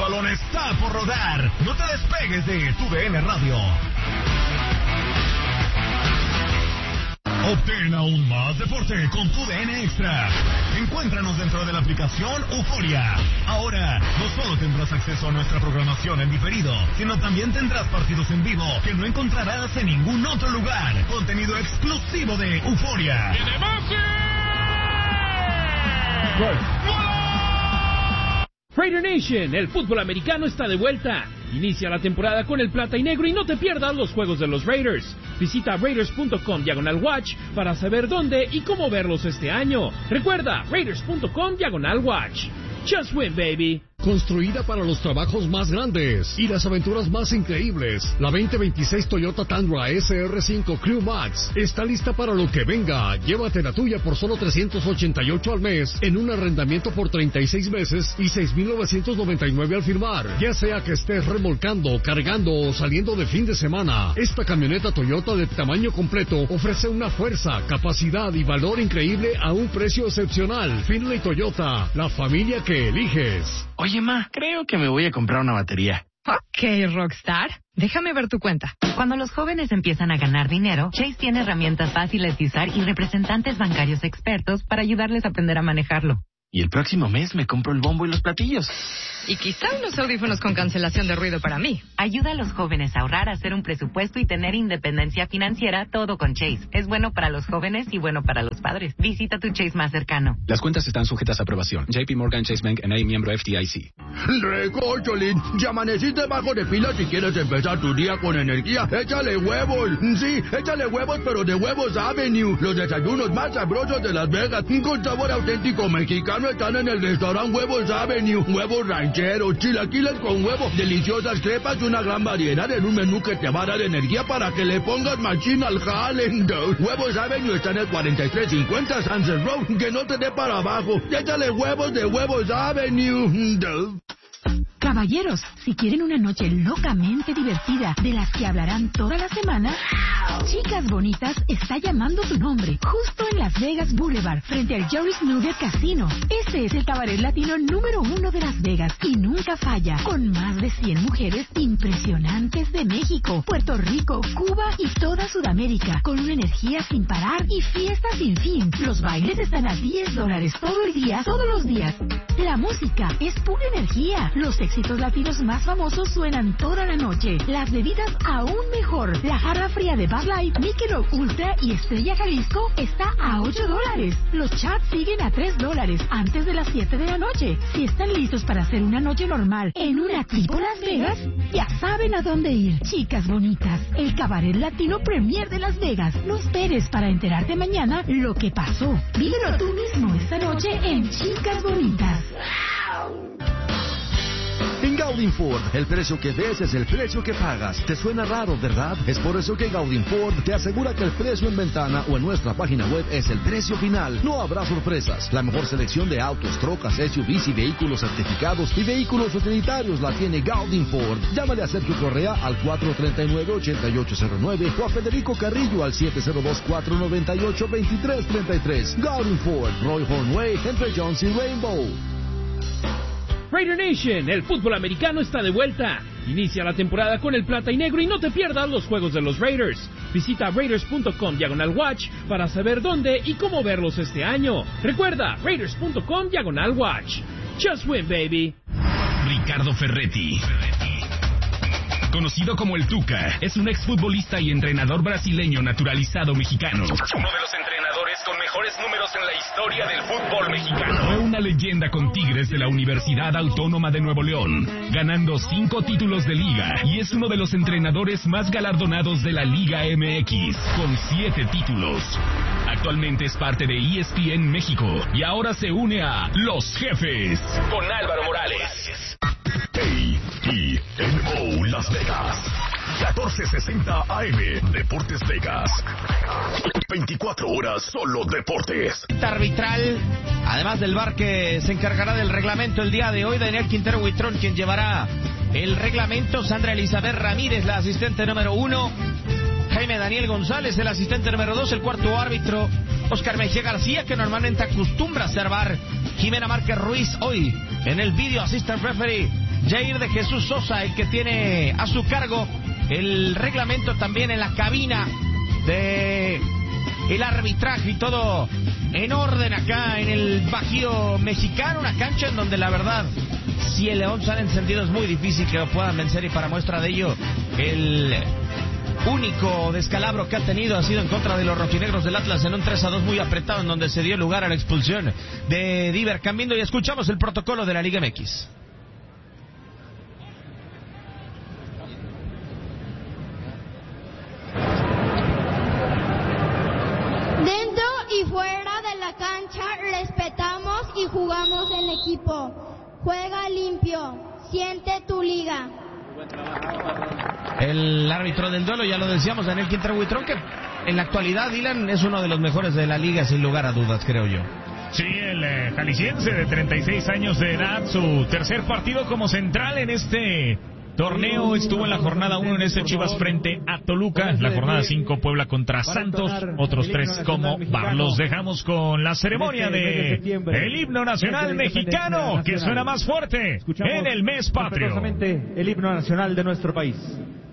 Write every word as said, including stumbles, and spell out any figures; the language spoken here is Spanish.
balón está por rodar. No te despegues de tu D N Radio. Obtén aún más deporte con tu D N Extra. Encuéntranos dentro de la aplicación Euforia. Ahora, no solo tendrás acceso a nuestra programación en diferido, sino también tendrás partidos en vivo que no encontrarás en ningún otro lugar. Contenido exclusivo de Euforia. ¡Tiene Messi! Raider Nation, el fútbol americano está de vuelta. Inicia la temporada con el plata y negro y no te pierdas los juegos de los Raiders. Visita raiders punto com diagonal watch para saber dónde y cómo verlos este año. Recuerda, raiders punto com diagonal watch. Just win, baby. Construida para los trabajos más grandes y las aventuras más increíbles, la veinte veintiséis Toyota Tundra S R cinco Crew Max está lista para lo que venga. Llévate la tuya por solo trescientos ochenta y ocho al mes en un arrendamiento por treinta y seis meses y seis mil novecientos noventa y nueve al firmar. Ya sea que estés remolcando, cargando o saliendo de fin de semana, esta camioneta Toyota de tamaño completo ofrece una fuerza, capacidad y valor increíble a un precio excepcional. Finley Toyota, la familia que eliges. Oye, ma, creo que me voy a comprar una batería. Ok, Rockstar. Déjame ver tu cuenta. Cuando los jóvenes empiezan a ganar dinero, Chase tiene herramientas fáciles de usar y representantes bancarios expertos para ayudarles a aprender a manejarlo. Y el próximo mes me compro el bombo y los platillos. Y quizá unos audífonos con cancelación de ruido para mí. Ayuda a los jóvenes a ahorrar, a hacer un presupuesto y tener independencia financiera, todo con Chase. Es bueno para los jóvenes y bueno para los padres. Visita tu Chase más cercano. Las cuentas están sujetas a aprobación. J P Morgan Chase Bank N A, miembro F D I C. Recocholín, ya amaneciste bajo de pila. Si quieres empezar tu día con energía, échale huevos. Sí, échale huevos, pero de Huevos Avenue. Los desayunos más sabrosos de Las Vegas, con sabor auténtico mexicano, están en el restaurante Huevos Avenue. Huevos rancheros, chilaquiles con huevo, deliciosas crepas y una gran variedad en un menú que te va a dar energía para que le pongas machina al jale. Huevos Avenue está en el cuarenta y tres cincuenta Sunset Road. Que no te dé para abajo. Échale huevos de Huevos Avenue. Caballeros, si quieren una noche locamente divertida, de las que hablarán toda la semana, Chicas Bonitas está llamando tu nombre, justo en Las Vegas Boulevard, frente al Jerry's Nugget Casino. Este es el cabaret latino número uno de Las Vegas y nunca falla, con más de cien mujeres impresionantes de México, Puerto Rico, Cuba y toda Sudamérica, con una energía sin parar y fiesta sin fin. Los bailes están a diez dólares todo el día, todos los días. La música es pura energía. Los éxitos latinos más famosos suenan toda la noche. Las bebidas aún mejor. La jarra fría de Bud Light, Michelob Ultra y Estrella Jalisco está a ocho dólares. Los chats siguen a tres dólares antes de las siete de la noche. Si están listos para hacer una noche normal en una tipo Las Vegas, ya saben a dónde ir. Chicas Bonitas, el cabaret latino premier de Las Vegas. No esperes para enterarte mañana lo que pasó. Vívelo tú mismo esta noche en Chicas Bonitas. En Gaudin Ford, el precio que ves es el precio que pagas. ¿Te suena raro, verdad? Es por eso que Gaudin Ford te asegura que el precio en ventana o en nuestra página web es el precio final. No habrá sorpresas. La mejor selección de autos, trocas, S U Vs y vehículos certificados y vehículos utilitarios la tiene Gaudin Ford. Llámale a Sergio Correa al cuatro tres nueve, ocho ocho cero nueve o a Federico Carrillo al siete cero dos, cuatro nueve ocho, dos tres tres tres. Gaudin Ford, Roy Hornway, entre Jones y Rainbow. Raider Nation, el fútbol americano está de vuelta. Inicia la temporada con el plata y negro y no te pierdas los juegos de los Raiders. Visita raiders punto com diagonal watch para saber dónde y cómo verlos este año. Recuerda, raiders punto com diagonal watch. Just win, baby. Ricardo Ferretti, conocido como el Tuca, es un exfutbolista y entrenador brasileño naturalizado mexicano. Uno de los entrenadores con mejores números en la historia del fútbol mexicano. Fue una leyenda con Tigres de la Universidad Autónoma de Nuevo León, ganando cinco títulos de liga, y es uno de los entrenadores más galardonados de la Liga M X, con siete títulos. Actualmente es parte de E S P N México y ahora se une a Los Jefes con Álvaro Morales. A T N O Las Vegas, catorce sesenta A M, Deportes Vegas. veinticuatro horas solo deportes. Arbitral, además del V A R que se encargará del reglamento el día de hoy, Daniel Quintero Huitrón, quien llevará el reglamento, Sandra Elizabeth Ramírez, la asistente número uno, Jaime Daniel González, el asistente número dos, el cuarto árbitro, Oscar Mejía García, que normalmente acostumbra a ser V A R, Jimena Márquez Ruiz, hoy en el Video Assistant Referee, Jair de Jesús Sosa, el que tiene a su cargo el reglamento también en la cabina de el arbitraje y todo en orden acá en el Bajío mexicano, una cancha en donde la verdad, si el León sale encendido es muy difícil que lo puedan vencer, y para muestra de ello, el único descalabro que ha tenido ha sido en contra de los rojinegros del Atlas en un tres a dos muy apretado, en donde se dio lugar a la expulsión de Diver Cambindo, y escuchamos el protocolo de la Liga M X. Y fuera de la cancha respetamos y jugamos en equipo. Juega limpio, siente tu liga. El árbitro del duelo, ya lo decíamos, Daniel Quintero Buitrón, que en la actualidad, Dylan, es uno de los mejores de la liga, sin lugar a dudas, creo yo. Sí, el eh, jalisciense de treinta y seis años de edad, su tercer partido como central en este torneo, estuvo en la jornada uno en este Chivas frente a Toluca, la jornada cinco Puebla contra Santos, otros tres como VAR. Los dejamos con la ceremonia de el himno nacional mexicano, que suena más fuerte en el mes patrio. El himno nacional de nuestro país.